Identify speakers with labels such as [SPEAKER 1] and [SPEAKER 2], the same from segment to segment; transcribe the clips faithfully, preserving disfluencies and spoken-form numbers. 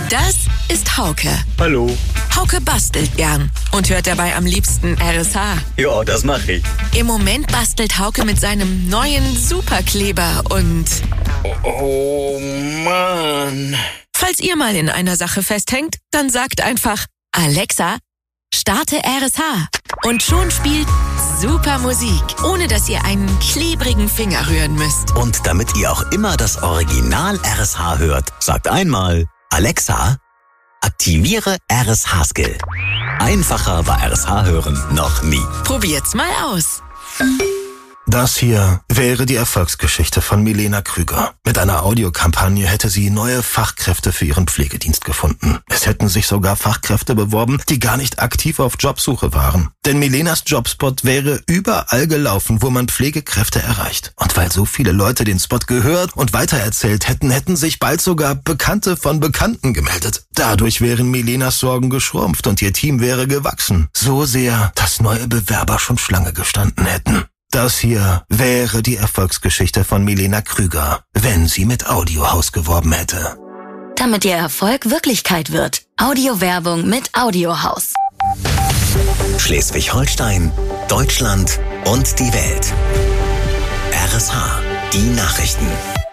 [SPEAKER 1] Das ist Hauke.
[SPEAKER 2] Hallo.
[SPEAKER 1] Hauke bastelt gern und hört dabei am liebsten R S H.
[SPEAKER 2] Ja, das mache ich.
[SPEAKER 1] Im Moment bastelt Hauke mit seinem neuen Superkleber und...
[SPEAKER 2] Oh, oh Mann.
[SPEAKER 1] Falls ihr mal in einer Sache festhängt, dann sagt einfach, Alexa, starte R S H. Und schon spielt super Musik, ohne dass ihr einen klebrigen Finger rühren müsst.
[SPEAKER 3] Und damit ihr auch immer das Original R S H hört, sagt einmal, Alexa, aktiviere R S H-Skill. Einfacher war R S H hören noch nie.
[SPEAKER 1] Probiert's mal aus.
[SPEAKER 4] Das hier wäre die Erfolgsgeschichte von Milena Krüger. Mit einer Audiokampagne hätte sie neue Fachkräfte für ihren Pflegedienst gefunden. Es hätten sich sogar Fachkräfte beworben, die gar nicht aktiv auf Jobsuche waren. Denn Milenas Jobspot wäre überall gelaufen, wo man Pflegekräfte erreicht. Und weil so viele Leute den Spot gehört und weitererzählt hätten, hätten sich bald sogar Bekannte von Bekannten gemeldet. Dadurch wären Milenas Sorgen geschrumpft und ihr Team wäre gewachsen. So sehr, dass neue Bewerber schon Schlange gestanden hätten. Das hier wäre die Erfolgsgeschichte von Milena Krüger, wenn sie mit Audiohaus geworben hätte.
[SPEAKER 5] Damit ihr Erfolg Wirklichkeit wird. Audiowerbung mit Audiohaus.
[SPEAKER 3] Schleswig-Holstein, Deutschland und die Welt. R S H, die Nachrichten.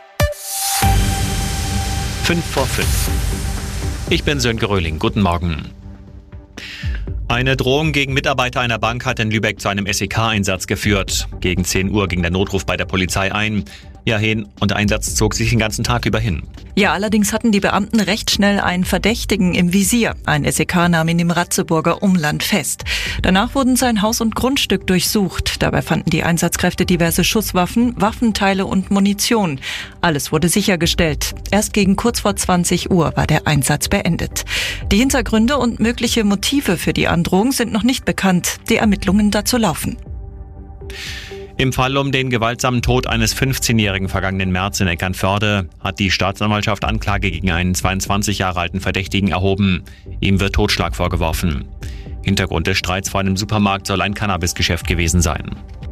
[SPEAKER 6] Fünf vor fünf. Ich bin Sönke Röhling. Guten Morgen. Eine Drohung gegen Mitarbeiter einer Bank hat in Lübeck zu einem S E K-Einsatz geführt. Gegen zehn Uhr ging der Notruf bei der Polizei ein. Ja, hin und der Einsatz zog sich den ganzen Tag über hin.
[SPEAKER 7] Ja, allerdings hatten die Beamten recht schnell einen Verdächtigen im Visier. Ein S E K nahm ihn im Ratzeburger Umland fest. Danach wurden sein Haus und Grundstück durchsucht. Dabei fanden die Einsatzkräfte diverse Schusswaffen, Waffenteile und Munition. Alles wurde sichergestellt. Erst gegen kurz vor zwanzig Uhr war der Einsatz beendet. Die Hintergründe und mögliche Motive für die Androhung sind noch nicht bekannt. Die Ermittlungen dazu laufen.
[SPEAKER 6] Im Fall um den gewaltsamen Tod eines fünfzehnjährigen vergangenen März in Eckernförde hat die Staatsanwaltschaft Anklage gegen einen zweiundzwanzig Jahre alten Verdächtigen erhoben. Ihm wird Totschlag vorgeworfen. Hintergrund des Streits vor einem Supermarkt soll ein Cannabisgeschäft gewesen sein.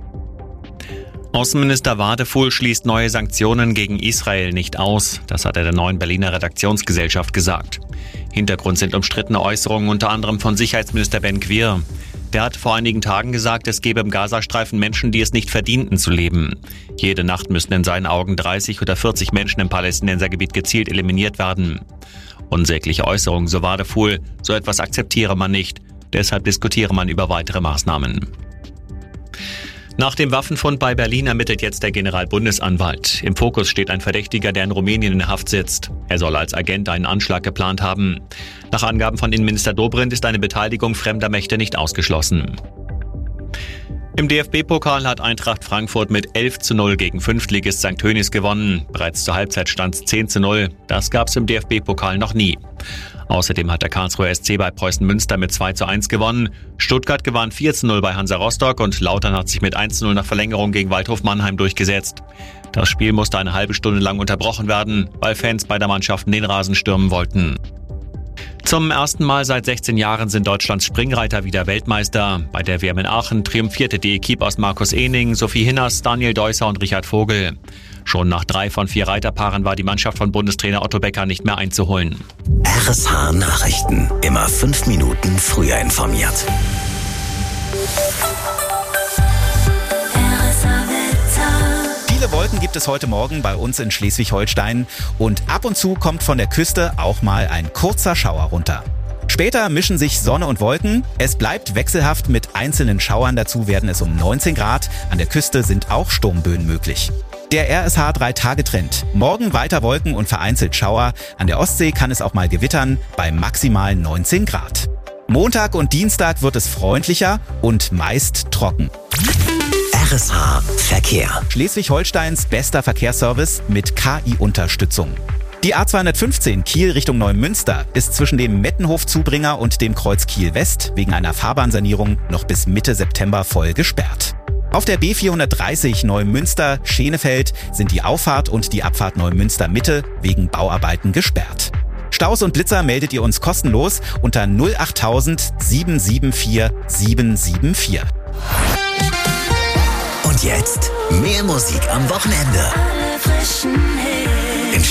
[SPEAKER 6] Außenminister Wadefuhl schließt neue Sanktionen gegen Israel nicht aus. Das hat er der neuen Berliner Redaktionsgesellschaft gesagt. Hintergrund sind umstrittene Äußerungen unter anderem von Sicherheitsminister Ben Gvir. Der hat vor einigen Tagen gesagt, es gebe im Gazastreifen Menschen, die es nicht verdienten zu leben. Jede Nacht müssten in seinen Augen dreißig oder vierzig Menschen im Palästinensergebiet gezielt eliminiert werden. Unsägliche Äußerungen, so Wadefuhl, so etwas akzeptiere man nicht. Deshalb diskutiere man über weitere Maßnahmen. Nach dem Waffenfund bei Berlin ermittelt jetzt der Generalbundesanwalt. Im Fokus steht ein Verdächtiger, der in Rumänien in Haft sitzt. Er soll als Agent einen Anschlag geplant haben. Nach Angaben von Innenminister Dobrindt ist eine Beteiligung fremder Mächte nicht ausgeschlossen. Im D F B-Pokal hat Eintracht Frankfurt mit elf zu null gegen Fünftligist Sankt Tönnies gewonnen. Bereits zur Halbzeit stand es zehn zu null. Das gab es im D F B-Pokal noch nie. Außerdem hat der Karlsruher S C bei Preußen Münster mit zwei zu eins gewonnen. Stuttgart gewann vier zu null bei Hansa Rostock und Lautern hat sich mit eins zu null nach Verlängerung gegen Waldhof Mannheim durchgesetzt. Das Spiel musste eine halbe Stunde lang unterbrochen werden, weil Fans beider Mannschaften den Rasen stürmen wollten. Zum ersten Mal seit sechzehn Jahren sind Deutschlands Springreiter wieder Weltmeister. Bei der W M in Aachen triumphierte die Equipe aus Markus Ehning, Sophie Hinners, Daniel Deusser und Richard Vogel. Schon nach drei von vier Reiterpaaren war die Mannschaft von Bundestrainer Otto Becker nicht mehr einzuholen.
[SPEAKER 3] R S H Nachrichten. Immer fünf Minuten früher informiert.
[SPEAKER 8] Viele Wolken gibt es heute Morgen bei uns in Schleswig-Holstein und ab und zu kommt von der Küste auch mal ein kurzer Schauer runter. Später mischen sich Sonne und Wolken. Es bleibt wechselhaft mit einzelnen Schauern. Dazu werden es um neunzehn Grad. An der Küste sind auch Sturmböen möglich. Der R S H drei Tage Trend. Morgen weiter Wolken und vereinzelt Schauer. An der Ostsee kann es auch mal gewittern bei maximal neunzehn Grad. Montag und Dienstag wird es freundlicher und meist trocken.
[SPEAKER 3] R S H Verkehr.
[SPEAKER 8] Schleswig-Holsteins bester Verkehrsservice mit K I-Unterstützung. Die A zweihundertfünfzehn Kiel Richtung Neumünster ist zwischen dem Mettenhof-Zubringer und dem Kreuz Kiel West wegen einer Fahrbahnsanierung noch bis Mitte September voll gesperrt. Auf der B vierhundertdreißig Neumünster-Schenefeld sind die Auffahrt und die Abfahrt Neumünster-Mitte wegen Bauarbeiten gesperrt. Staus und Blitzer meldet ihr uns kostenlos unter null achttausend sieben sieben vier sieben sieben vier.
[SPEAKER 3] Und jetzt mehr Musik am Wochenende.
[SPEAKER 5] Alle frischen Hits.